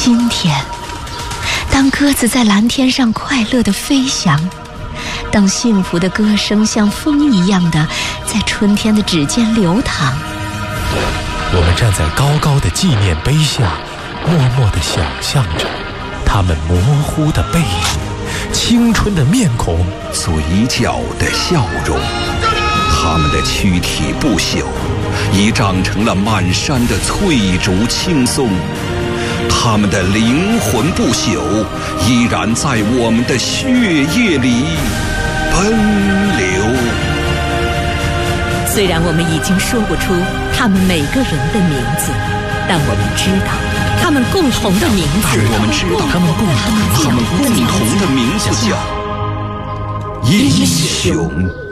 今天，当鸽子在蓝天上快乐地飞翔，当幸福的歌声像风一样的在春天的指尖流淌， 我们站在高高的纪念碑下，默默地想象着他们模糊的背影，青春的面孔， 嘴角的笑容。他们的躯体不朽，已长成了满山的翠竹青松；他们的灵魂不朽，依然在我们的血液里奔流。 虽然我们已经说不出他们每个人的名字，但我们知道他们共同的名字。 我们知道他们共同的名字叫英雄。